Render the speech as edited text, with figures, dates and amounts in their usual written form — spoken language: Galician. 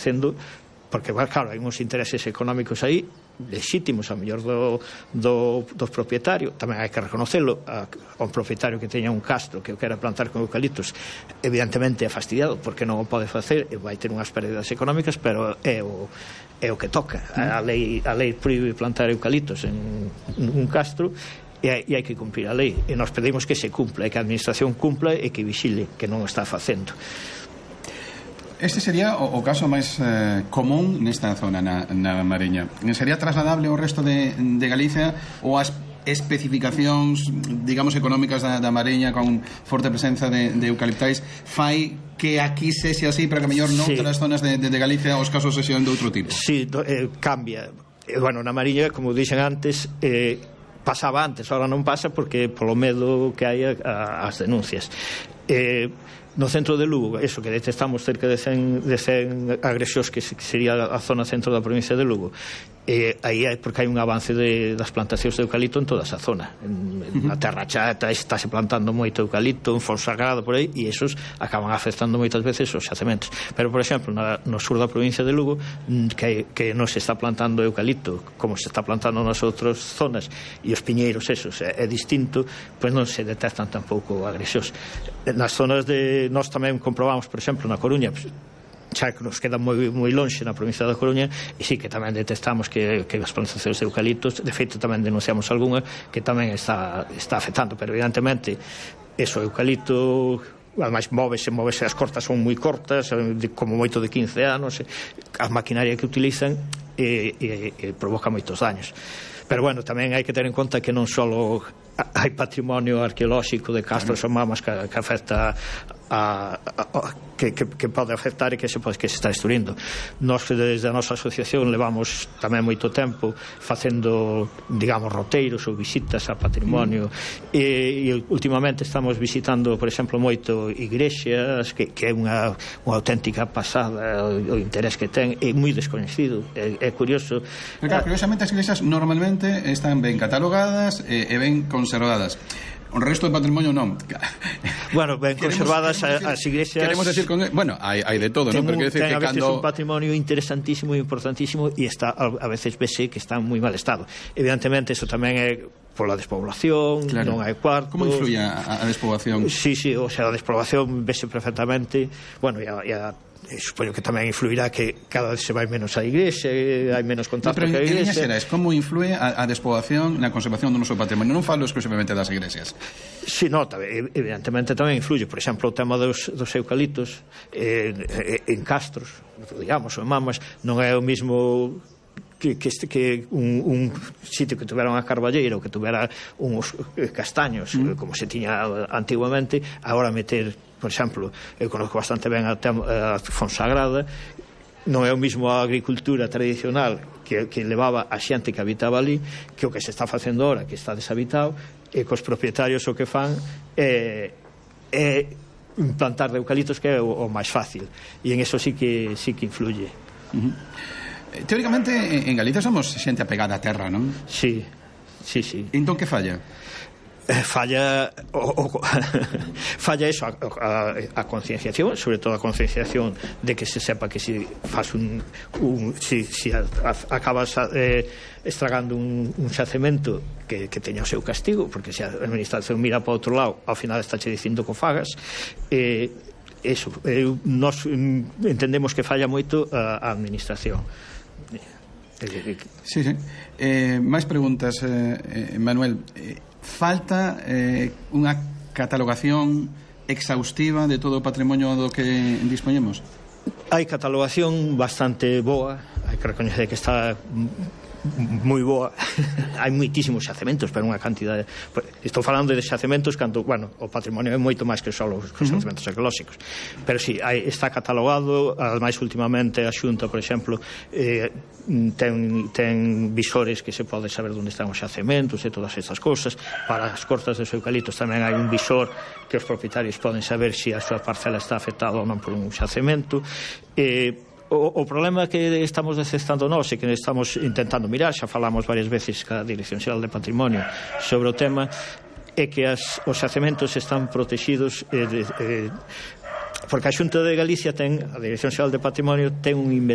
facendo, porque, claro, hai uns intereses económicos aí legítimos, a mellor do propietario. Tamén hai que reconocelo, a un propietario que teña un castro que o quera plantar con eucaliptos, evidentemente é fastidiado porque non o pode facer e vai ter unhas pérdidas económicas, pero é o que toca. A lei proíbe plantar eucaliptos en un castro e hai que cumprir a lei, e nos pedimos que se cumpla, e que a administración cumpla e que vigile que non o está facendo. Este sería o caso máis común nesta zona, na Mariña. Sería trasladable ao resto de Galicia, ou as especificacións, digamos, económicas da Mariña con forte presenza de eucaliptais fai que aquí sexe así, pero que mellor noutras zonas de Galicia os casos sexan de outro tipo? Sí, cambia. Bueno, na Mariña, como dixen antes, pasaba antes, ahora non pasa porque polo medo que hai as denuncias. No centro de Lugo, eso que detectamos cerca de 100 agresións, que sería a zona centro da provincia de Lugo, aí é porque hai un avance das plantacións de eucalipto en toda esa zona. Na Terra Chata estáse plantando moito eucalipto, en Fonsagrada, por aí, e esos acaban afectando moitas veces os xacementos. Pero, por exemplo, no sur da provincia de Lugo, que non se está plantando eucalipto como se está plantando nas outras zonas, e os piñeiros esos é distinto, pois non se detectan tampouco agresións. Nas zonas de... Nós tamén comprobamos, por exemplo, na Coruña, xa que nos queda moi lonxe na provincia da Coruña, e sí que tamén detectamos que as plantacións de eucaliptos, de feito tamén denunciamos algunha que tamén está afectando, pero evidentemente eso, eucalipto, ademais móvese, as cortas son moi cortas, como moito de 15 anos, a maquinaria que utilizan provoca moitos daños. Pero bueno, tamén hai que ter en conta que non só hai patrimonio arqueolóxico de castros ou mamas que afecta que pode afectar e que se está destruindo. Nós, desde a nosa asociación, levamos tamén moito tempo facendo, digamos, roteiros ou visitas a patrimonio, e últimamente estamos visitando, por exemplo, moito igrexas, que é unha auténtica pasada o interés que ten, é moi descoñecido, é curioso. Pero claro, curiosamente as igrexas normalmente están ben catalogadas e ben conservadas. O resto do patrimonio non. Bueno, ben conservadas as iglesias. Queremos decir con... Bueno, hai de todo, non? Pero quero decir que a veces un patrimonio interesantísimo e importantísimo, e está a veces vese que está en moi mal estado. Evidentemente, eso tamén é pola despoblación, non hai cuartos. Como influye a despoblación? Sí, o sea, a despoblación vese perfectamente. Bueno, supoño que tamén influirá que cada vez se vai menos á igrexa, hai menos contacto ca igrexa. En líneas xerais, como influe a despoblación na conservación do noso patrimonio? Non falo exclusivamente das igrexas. Sí, evidentemente tamén influye. Por exemplo, o tema dos eucaliptos en castros, digamos, ou en mamas, non é o mismo que un sitio que tuvera unha carballeira ou que tuvera uns castaños, como se tiña antiguamente. Agora meter, por exemplo, eu conozco bastante ben a Fonsagrada, non é o mismo a agricultura tradicional que levaba a xente que habitaba ali que o que se está facendo ahora, que está deshabitado, e cos propietarios o que fan é plantar de eucaliptos, que é o máis fácil, e en eso sí que influye. Teóricamente en Galicia somos xente apegada á terra, non? Sí. Entón que falla? Falla eso, a concienciación, sobre todo a concienciación de que se sepa que si faz si acabas estragando un xacemento, que teña o seu castigo, porque se a administración mira para outro lado, ao final está che dicindo que o fagas. Eso, nós entendemos que falla moito a administración. Sí. Máis preguntas, Manuel. Falta unha catalogación exhaustiva de todo o patrimonio do que dispoñemos? Hai catalogación bastante boa, hai que recoñecer que está moi boa. Hai moitísimos xacementos, pero unha cantidade. Estou falando de xacementos cando, bueno, o patrimonio é moito máis que só os xacementos arqueolóxicos, pero sí, está catalogado. Ademais, últimamente a Xunta, por exemplo, ten visores que se pode saber onde están os xacementos e todas estas cousas. Para as cortas dos eucaliptos tamén hai un visor que os propietarios poden saber se a súa parcela está afectada ou non por un xacemento. O problema que estamos detectando nós e que estamos intentando mirar, xa falamos varias veces ca Dirección Xeral de Patrimonio sobre o tema, é que os xacementos están protegidos porque a Xunta de Galicia a Dirección Xeral de Patrimonio ten un inventario